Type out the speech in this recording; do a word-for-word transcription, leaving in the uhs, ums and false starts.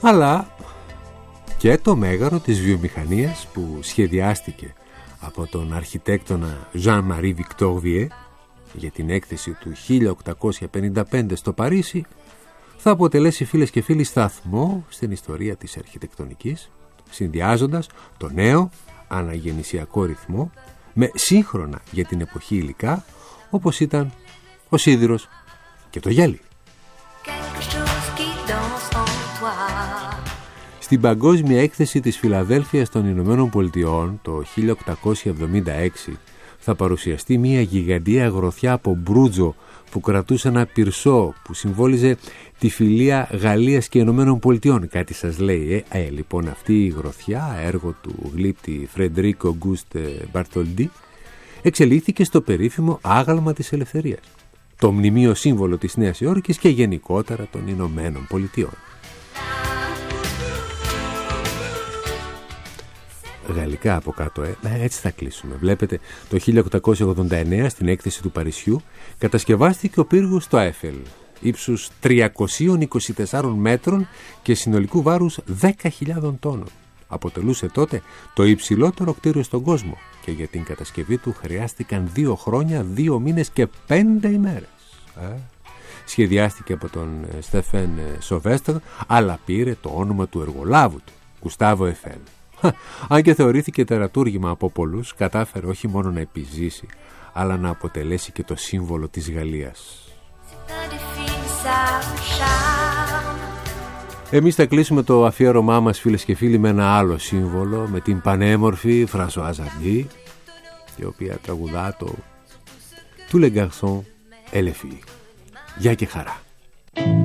αλλά και το μέγαρο της βιομηχανίας που σχεδιάστηκε από τον αρχιτέκτονα Jean-Marie Victor Vier για την έκθεση του χίλια οκτακόσια πενήντα πέντε στο Παρίσι, θα αποτελέσει, φίλες και φίλοι, σταθμό στην ιστορία της αρχιτεκτονικής, συνδυάζοντας το νέο αναγεννησιακό ρυθμό με σύγχρονα για την εποχή υλικά, όπως ήταν ο σίδηρος και το γέλι. Στην Παγκόσμια Έκθεση της Φιλαδέλφειας των Ηνωμένων Πολιτειών το χίλια οκτακόσια εβδομήντα έξι θα παρουσιαστεί μια γιγαντιαία γροθιά από μπρούτζο που κρατούσε ένα πυρσό που συμβόλιζε τη φιλία Γαλλίας και Ηνωμένων Πολιτειών. Κάτι σας λέει, ε? ε λοιπόν αυτή η γροθιά, έργο του γλύπτη Φρεντρίκο Ογκούστ Μπαρτολντί, εξελίχθηκε στο περίφημο άγαλμα της ελευθερίας, το μνημείο σύμβολο της Νέας Υόρκης και γενικότερα των Ηνωμένων Πολιτειών. Γαλλικά από κάτω, ε. έτσι θα κλείσουμε. Βλέπετε, το χίλια οκτακόσια ογδόντα εννέα στην έκθεση του Παρισιού κατασκευάστηκε ο πύργος στο Άιφελ, ύψους τριακόσια είκοσι τέσσερα μέτρων και συνολικού βάρους δέκα χιλιάδες τόνων. Αποτελούσε τότε το υψηλότερο κτίριο στον κόσμο και για την κατασκευή του χρειάστηκαν δύο χρόνια, δύο μήνες και πέντε ημέρες. Ε. Σχεδιάστηκε από τον Στέφεν Σοβέστρ, αλλά πήρε το όνομα του εργολάβου του, Γκουστάβο Εφέλ. Αν και θεωρήθηκε τερατούργημα από πολλούς, κατάφερε όχι μόνο να επιζήσει, αλλά να αποτελέσει και το σύμβολο της Γαλλίας. Εμείς θα κλείσουμε το αφιέρωμά μας, φίλες και φίλοι, με ένα άλλο σύμβολο, με την πανέμορφη Φρανσουάζ Αρντί, η οποία τραγουδά το «Tous les garçons et les filles». Γεια και χαρά.